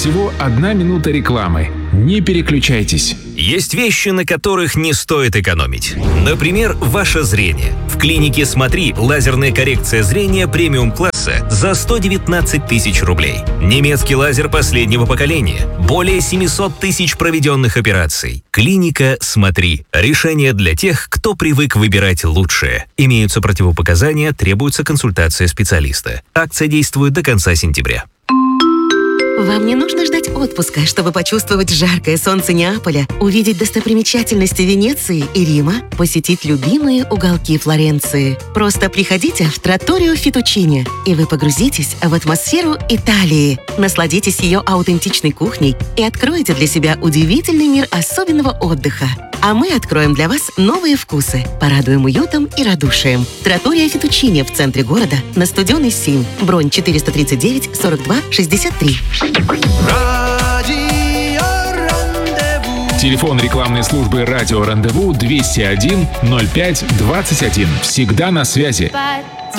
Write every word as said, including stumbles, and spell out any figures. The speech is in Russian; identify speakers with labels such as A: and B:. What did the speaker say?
A: Всего одна минута рекламы. Не переключайтесь.
B: Есть вещи, на которых не стоит экономить. Например, ваше зрение. В клинике «Смотри» лазерная коррекция зрения премиум-класса за сто девятнадцать тысяч рублей. Немецкий лазер последнего поколения. Более семьсот тысяч проведенных операций. Клиника «Смотри». Решение для тех, кто привык выбирать лучшее. Имеются противопоказания, требуется консультация специалиста. Акция действует до конца сентября.
C: Вам не нужно ждать отпуска, чтобы почувствовать жаркое солнце Неаполя, увидеть достопримечательности Венеции и Рима, посетить любимые уголки Флоренции. Просто приходите в Тратторио Фетучини, и вы погрузитесь в атмосферу Италии, насладитесь ее аутентичной кухней и откроете для себя удивительный мир особенного отдыха. А мы откроем для вас новые вкусы, порадуем уютом и радушием. Тратторио Фетучини в центре города, на Студеной семь. Бронь четыреста тридцать девять сорок два шестьдесят три.
A: Телефон рекламной службы «Радио Рандеву» двести один ноль пять двадцать один. Всегда на связи.